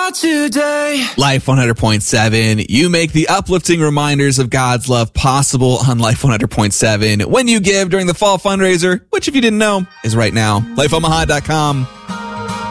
today. Life 100.7. You make the uplifting reminders of God's love possible on Life 100.7 when you give during the fall fundraiser, which if you didn't know is right now. LifeOmaha.com.